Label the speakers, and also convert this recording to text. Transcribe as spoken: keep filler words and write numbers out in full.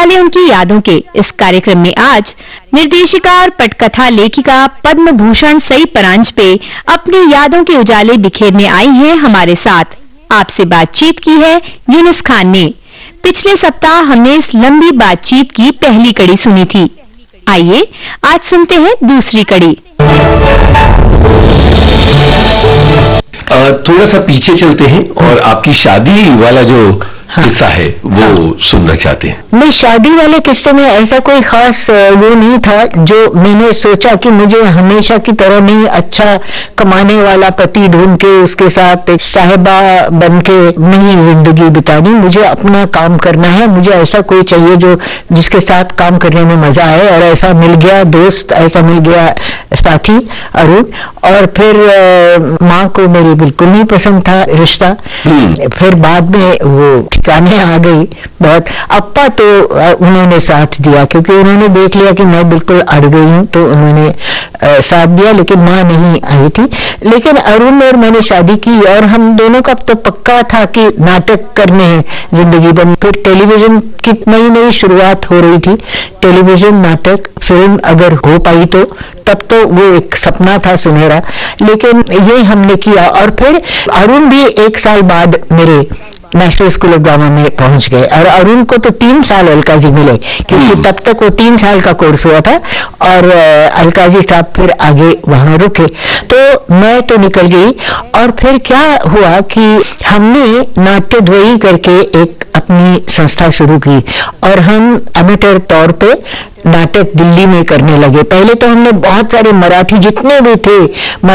Speaker 1: उजाले उनकी यादों के इस कार्यक्रम में आज निर्देशिका और पटकथा लेखिका पद्म भूषण सई परांजपे अपनी यादों के उजाले बिखेरने आई हैं हमारे साथ। आपसे बातचीत की है यूनुस खान ने। पिछले सप्ताह हमने इस लंबी बातचीत की पहली कड़ी सुनी थी। आइए आज सुनते हैं दूसरी कड़ी।
Speaker 2: थोड़ा सा पीछे चलते हैं और आपकी शादी वाला जो किस्सा है वो हाँ। सुनना चाहते हैं।
Speaker 3: मैं शादी वाले किस्से में ऐसा कोई खास वो नहीं था जो मैंने सोचा कि मुझे हमेशा की तरह नहीं अच्छा कमाने वाला पति ढूंढ के उसके साथ साहिबा बन के नहीं जिंदगी बितानी, मुझे अपना काम करना है, मुझे ऐसा कोई चाहिए जो जिसके साथ काम करने में मजा आए। और ऐसा मिल गया दोस्त, ऐसा मिल गया साथी अरुण। और फिर माँ को मेरी बिल्कुल नहीं पसंद था रिश्ता। फिर बाद में वो ठिकाने आ गई बहुत। अप्पा तो उन्होंने साथ दिया क्योंकि उन्होंने देख लिया कि मैं बिल्कुल अड़ गई हूँ, तो उन्होंने साथ दिया, लेकिन माँ नहीं आई थी। लेकिन अरुण और मैंने शादी की और हम दोनों का तो पक्का था कि नाटक करने हैं जिंदगी भर। फिर टेलीविजन की नई नई शुरुआत हो रही थी, टेलीविजन नाटक फिल्म अगर हो पाई तो, तब तो वो एक सपना था सुनहरा, लेकिन ये हमने किया। और फिर अरुण भी एक साल बाद मेरे नेशनल स्कूल ऑफ ड्रामा में पहुंच गए और अरुण को तो तीन साल अलकाजी मिले क्योंकि तब तक वो तीन साल का कोर्स हुआ था और अलकाजी साहब फिर आगे वहां रुके। तो मैं तो निकल गई और फिर क्या हुआ कि हमने नाट्यद्वयी करके एक अपनी संस्था शुरू की और हम अमेटर तौर पे नाटक दिल्ली में करने लगे। पहले तो हमने बहुत सारे मराठी जितने भी थे